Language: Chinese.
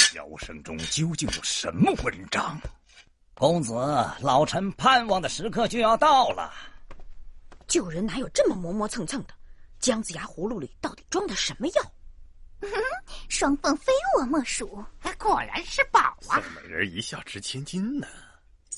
箫声中究竟有什么文章？ 公子，老臣盼望的时刻就要到了。 旧人哪有这么磨磨蹭蹭的？姜子牙葫芦里到底装的什么药？ 双凤非我莫属， 果然是宝啊！ 宋美人一笑值千金呢。